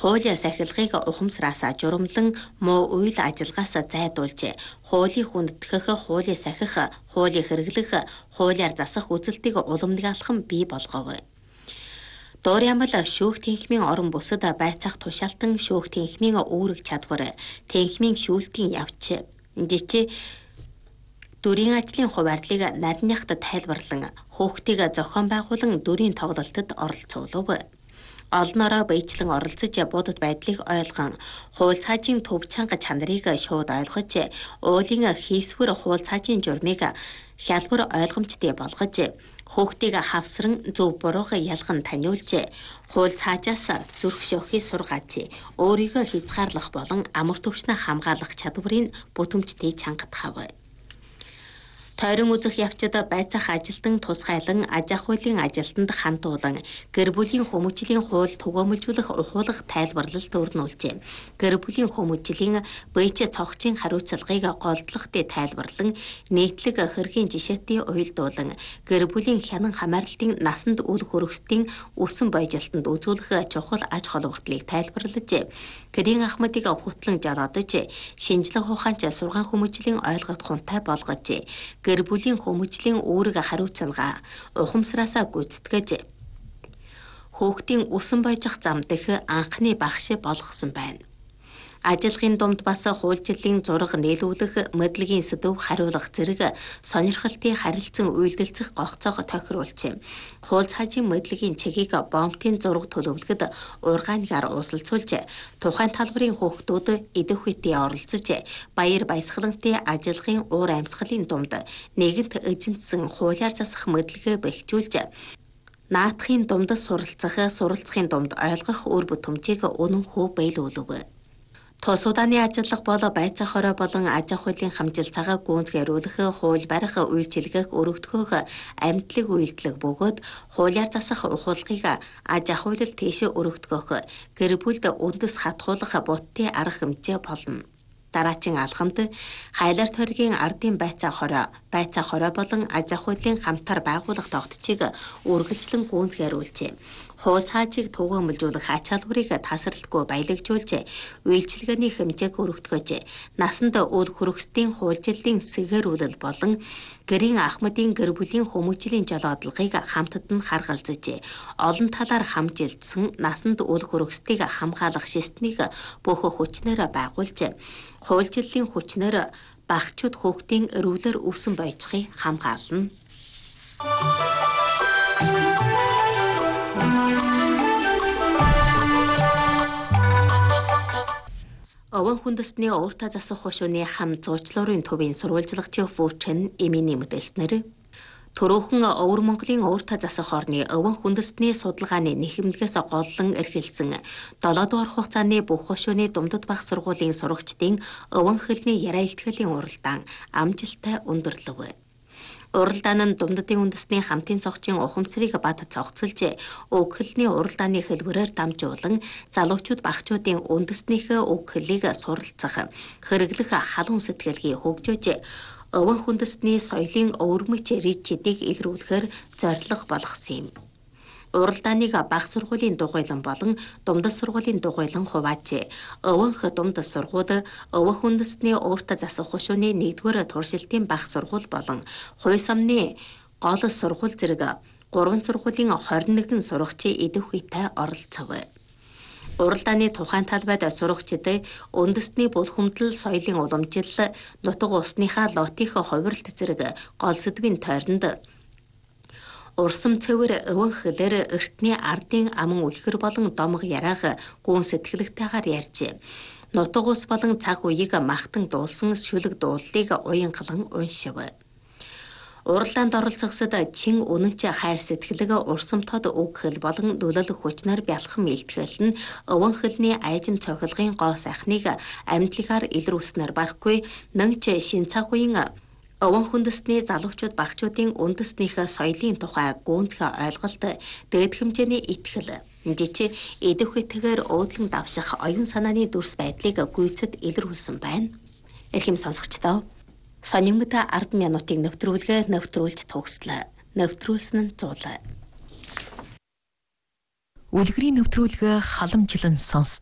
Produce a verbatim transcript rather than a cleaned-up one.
хуулийн сахилгыг ухамсараасаа журамлан муу үйл ажиллагаас зайдуулж, хуулийн хүндэтгэх, хуулийн сахих, хуулийн хэрэглэх, хуулиар засах үзэлтийг уламжлалхан бий болгов. Дуур ямал шүүх тэнхмийн орон бүсэд байцаах тушаалтан шүүх тэнхмийн үүрэг чадвар, тэнхмийн шүүлтийн явц, жичи дүрийн ажлын хуваарлыг нарныхад тайлбарлан, хүүхдийг зохион байгуулан дүрийн тоглолтод оролцуулав. Олнороо баяжлан оролцож будад байдлыг ойлгон, хууль цаажийн төв чанга чанарыг шууд ойлгож, уулын хийсвэр хууль цаажийн журмыг хялбар ойлгомжтой болгож, хүүхдийг хавсран зөв бурууг ялган таниулж, хууль цаажаас зүрх шөхий сургааж, өөрийгөө хязгаарлах болон амар төвчнө хамгаалах чадварыг бүтэмжтэй чангатгав. Тойрон үзэх явцад байцаах ажилтан тусгайлан аж ахуй хуулийн ажилтанд хандуулан гэр бүлийн хүмүүжлийн хууль түгээмжүүлэх ухуулга тайлбарлалт өрнүүлжээ. Гэр бүлийн хүмүүжлийн бэйж цогцын хариуцлагыг голдлохтой тайлбарлан нийтлэг хэргийн жишээтэй уялдуулан гэр бүлийн хянан хамаарлалтын насанд үл хөрөсдийн өсөн боёжилтонд үзүүлэх чухал аж холбогдлыг тайлбарлажээ. Гэрийн ахмадыг хутлан жолоодож, шинжлэх ухаанч сургаан хүмүүжлийн ойлгох хунтай болгожээ. Гэр бүлийн хүмүүжлийн үүрэг хариуцлага ухамсараасаа гүйцэтгэж, хүүхдийн өсөн бойжих зам дэх анхны багш болгосон байна. Ажиллахын дунд бас хуульчлалын зураг нийлүүлэх, мэдлэгийн сэдв хариулах зэрэг сонирхолтой харилцан үйлдэлцэх гогцоог тохируулж, хууль цаажийн мэдлэгийн чигийг бомтын зураг төлөвлөгөд ургаангаар усалцуулж, тухайн талбарын хүүхдүүд идэвхтэй оролцож, баяр баясгалантай ажиллахын уур амьсгалын дунд нэгэнт эзэмсэн хуулиар засах мэдлэгээ бэхжүүлж, наадахын дунд суралцах, суралцахын дунд ойлгох үр бүтэмжийг үнэнхүү биелүүлв. Тус удааны ажиллах бол байцаах хорой болон аж ахуйн хамжил цагааг гүйцэтгүүлэх, хууль барих үйлчилгээх өргөдгөөх амьдлаг үйлдэлэг бөгөөд хуулиар засах ухуулгыг аж ахуйлал тийш өргөдгөөх, гэр бүлд үндэс хатгуулах будтын арга хэмжээ болно. Дараачин алхамд хайлар тойргийн ардын байцаах хорой, байцаах хорой болон аж ахуйн хамтар байгуулах тогтчийг үргэлжлэн гүйцэтгүүлжээ. Хууль цаажийг түгээмжүүлэх ач халбарыг тасралтгүй баялагжуулж, үйлчилгээний хэмжээг өргөдгөж, насанд үл хөрөсдийн хуульчлалын сэхэрүүлэл болон гэрийн ахмадын гэр бүлийн хүмүүжлийн жолоодлагыг хамтад нь харгалзаж, олон талаар хамжилтсан насанд үл хөрөсдгийг хамгаалах системийг бүх хүчнээр байгуулж, хуульчлалын хүчнээр багчууд хүүхдийн эрүүлэр өсөн бойцохыг хамгаална. Овон хүндэстний ууртаа засах хошууны хам зуучлуурын төвийн сурвалжлагчийн фүүчэн эминий мэдээлснээр Төрөөхөн Өвөр Монголын ууртаа засах орны овон хүндэстний судалгааны нэхэмлэгээс голлон эрхэлсэн долоо дугаар хугацааны бүх хошууны Думдад баг сургуулийн сурагчдын овон хэлний яриа илтгэлийн уралдаан амжилттай өндөрлөв. Уралдаан нь Думдадын үндэсний хамтын цогцын ухамсарыг бат цогцолж, үг хэлний уралдааны хэлбэрээр дамжуулан залуучууд багчуудын үндэснийхээ үг хэлийг суралцах, хэрэглэх халуун сэтгэлгээ хөгжөөж, овон хүндэстний соёлын өвөрмөц ричидийг илрүүлэхээр зорилго болгосон юм. Уралдааныг баг сургуулийн дугуйлан болон Думдас сургуулийн дугуйлан хуваажээ. Өвөнх Думдас сургууль, овон хүндэстний ууртаа засах хошууны нэгдүгээр туршилтын баг сургууль болон Хуй самны гол сургууль зэрэг гурван сургуулийн хорин нэгэн сурагчийн идэвхтэй оролцов. Уралдааны тухайн талбайд сурагчид үндэстний булхамдал, соёлын уламжлал, нутаг усныхаа лотих хувирлт зэрэг гол сэдвийн тойронд урсам цэвэр өвөн хэлээр эртний ардын аман үлгэр болон домог яриаг гүн сэтгэлэгтэйгээр ярьжээ. Нутаг ус болон цаг үеийг махтан дуулсан шүлэг дууллыг уянгалан уншив. Уралдаанд оролцохсод чин үнэнч хайр сэтгэлэг урсам тод үг хэл болон дүлэл хүчнэр бялхан илтгэл нь өвөн хэлний айжим цохилгын гоо сайхныг амьдлагаар илрүүлснээр барахгүй нэгч шин цаг үеийн овон хүндэстний залуучууд багчуудын үндэснийхээ соёлын тухай гүнзгий ойлголт, дээд хэмжээний итгэл, жичи идэвхтэйгээр өөдлөн давших оюун санааны дүрс байдлыг гүйцэд илрүүлсэн байна. Эрхэм сонсогчдоо, сонирмогд ард минутыг нэвтрүүлгээ нэвтрүүлж төгслөө. Нэвтрүүлсэн нь зуул. Үлгэрийн нэвтрүүлгээ халамжлан сонс